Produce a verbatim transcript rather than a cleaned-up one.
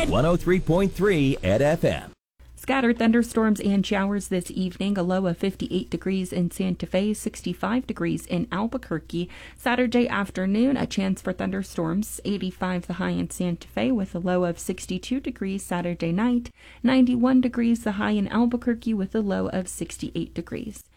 one oh three point three at F M. Scattered thunderstorms and showers this evening, a low of fifty-eight degrees in Santa Fe, sixty-five degrees in Albuquerque. Saturday afternoon, a chance for thunderstorms, eighty-five the high in Santa Fe with a low of sixty-two degrees Saturday night, ninety-one degrees the high in Albuquerque with a low of sixty-eight degrees.